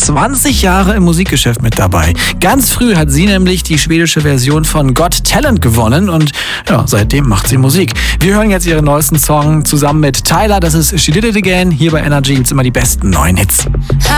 20 Jahre im Musikgeschäft mit dabei. Ganz früh hat sie nämlich die schwedische Version von Got Talent gewonnen und ja, seitdem macht sie Musik. Wir hören jetzt ihren neuesten Song zusammen mit Tyler. Das ist She Did It Again. Hier bei Energy gibt's immer die besten neuen Hits.